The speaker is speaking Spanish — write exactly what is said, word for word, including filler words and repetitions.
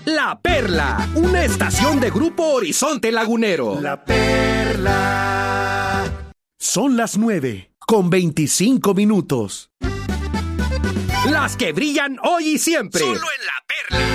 La Perla, una estación de Grupo Horizonte Lagunero. La Perla. Son las nueve, con veinticinco minutos. Las que brillan hoy y siempre. Solo en La Perla.